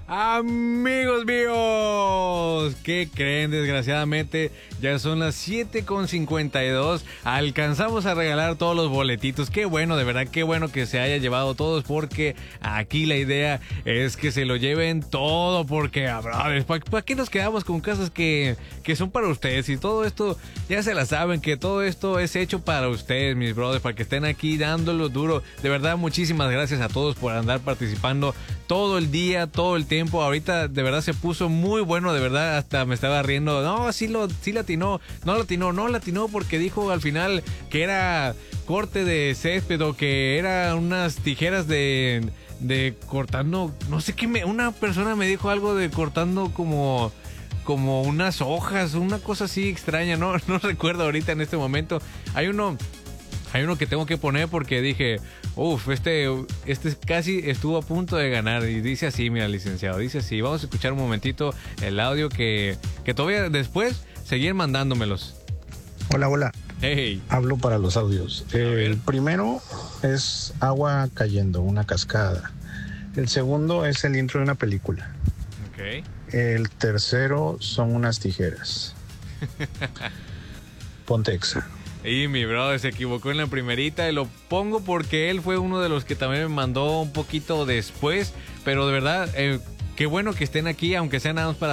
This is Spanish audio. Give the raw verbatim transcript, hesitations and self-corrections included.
Amigos míos, ¿qué creen? Desgraciadamente ya son las siete con cincuenta y dos. Alcanzamos a regalar todos los boletitos. Qué bueno, de verdad, qué bueno que se haya llevado todos, porque aquí la idea es que se lo lleven todo, porque ¿para pa qué nos quedamos con cosas que, que son para ustedes? Y todo esto, ya se la saben, que todo esto es hecho para ustedes, mis brothers, para que estén aquí dándolo duro. De verdad, muchísimas gracias a todos por andar participando todo el día, todo el tiempo. Ahorita de verdad se puso muy bueno, de verdad hasta me estaba riendo. No, sí lo sí latinó, no latinó, no latinó porque dijo al final que era corte de césped o que era unas tijeras de de cortando, no sé qué me una persona me dijo algo de cortando como como unas hojas, una cosa así extraña, no no recuerdo ahorita en este momento. Hay uno Hay uno que tengo que poner porque dije, uff, este, este casi estuvo a punto de ganar. Y dice así, mira, licenciado, dice así. Vamos a escuchar un momentito el audio que, que todavía después seguir mandándomelos. Hola, hola. Hey. Hablo para los audios. Eh, el primero es agua cayendo, una cascada. El segundo es el intro de una película. Ok. El tercero son unas tijeras. Ponte exa. Y mi brother se equivocó en la primerita y lo pongo porque él fue uno de los que también me mandó un poquito después, pero de verdad, eh, qué bueno que estén aquí, aunque sea nada más para